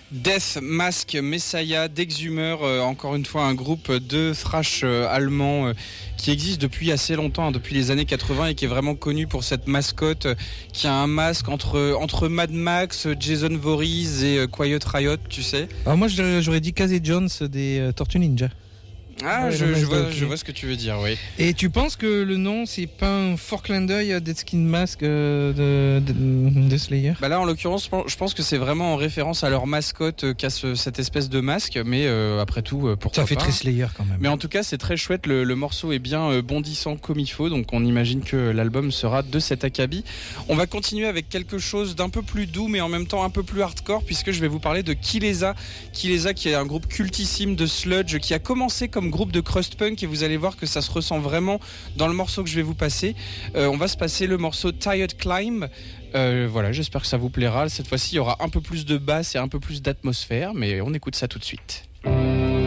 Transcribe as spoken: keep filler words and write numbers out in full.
Death Mask Messiah d'Exhumer, euh, encore une fois un groupe de thrash euh, allemand euh, qui existe depuis assez longtemps, hein, depuis les années quatre-vingts, et qui est vraiment connu pour cette mascotte euh, qui a un masque entre, entre Mad Max, Jason Voorhees et euh, Quiet Riot, tu sais. Alors moi j'aurais, j'aurais dit Casey Jones des euh, Tortues Ninja. Ah, ouais, je, je, vois, okay. je vois ce que tu veux dire, oui. Et tu penses que le nom, c'est pas un fort clin d'œil à Dead Skin Mask euh, de, de, de Slayer? Bah là, en l'occurrence, je pense que c'est vraiment en référence à leur mascotte euh, qu'a ce, cette espèce de masque, mais euh, après tout, euh, pourquoi pas. Ça fait pas. très Slayer quand même. Mais en tout cas, c'est très chouette, le, le morceau est bien euh, bondissant comme il faut, donc on imagine que l'album sera de cet acabit. On va continuer avec quelque chose d'un peu plus doux, mais en même temps un peu plus hardcore, puisque je vais vous parler de Kilesa. Kilesa, qui est un groupe cultissime de sludge, qui a commencé comme groupe de crust punk, et vous allez voir que ça se ressent vraiment dans le morceau que je vais vous passer. Euh, on va se passer le morceau Tired Climb. Euh, voilà, j'espère que ça vous plaira. Cette fois-ci, il y aura un peu plus de basse et un peu plus d'atmosphère, mais on écoute ça tout de suite.